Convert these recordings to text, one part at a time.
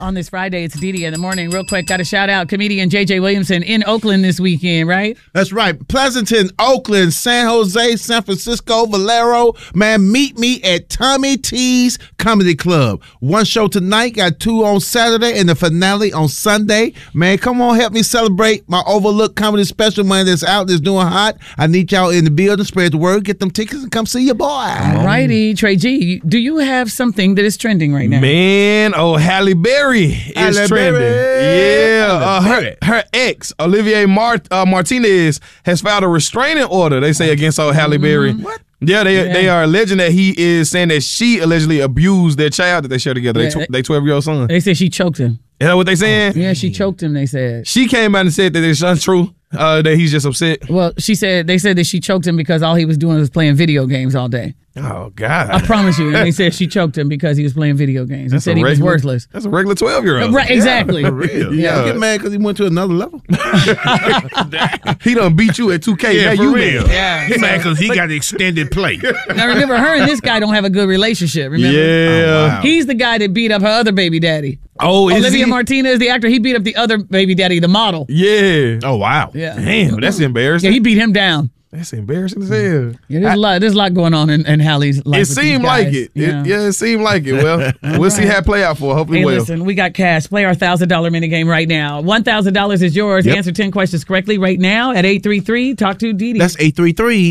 On this Friday, it's Didi in the morning. Real quick, got to shout out comedian J.J. Williamson in Oakland this weekend, right? That's right. Pleasanton, Oakland, San Jose, San Francisco, Valero. Man, meet me at Tommy T's Comedy Club. One show tonight, got two on Saturday, and the finale on Sunday. Man, come on, help me celebrate my Overlooked comedy special, man, that's out, that's doing hot. I need y'all in the building. Spread the word, get them tickets, and come see your boy. All righty, Trey G, do you have something that is trending right now? Man, Halle Berry is trending. Yeah, her ex, Olivier Martinez, has filed a restraining order, they say, against Halle Berry. What? Yeah, they are alleging that he is saying that she allegedly abused their child that they share together, they 12-year-old son. They said she choked him. Is that what they saying? Yeah, she choked him, they said. She came out and said that it's untrue, that he's just upset. Well, they said that she choked him because all he was doing was playing video games all day. Oh, God. I promise you. And they said she choked him because he was playing video games. They said he was worthless. That's a regular 12-year-old. Right, exactly. Yeah, for real. Yeah. Get mad because he went to another level. He done beat you at 2K. Yeah, now for you real. Yeah. He mad because he got extended play. Now, remember, her and this guy don't have a good relationship, remember? Yeah. Oh, wow. He's the guy that beat up her other baby daddy. Oh, is Olivia he? Martinez, the actor, he beat up the other baby daddy, the model. Yeah. Oh, wow. Yeah. Damn, that's embarrassing. Yeah, he beat him down. That's embarrassing as hell. Yeah, there's a lot going on in Halle's life. It seemed like it. It seemed like it. Well, we'll see how it play out for her. Hopefully Hey, well. listen, we got cash. Play our $1,000 minute game right now. $1,000 is yours. Yep. Answer 10 questions correctly right now at 833. Talk to Didi. That's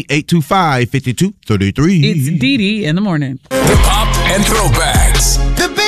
833-825-5233. It's Didi in the morning. Hip hop and throwbacks. The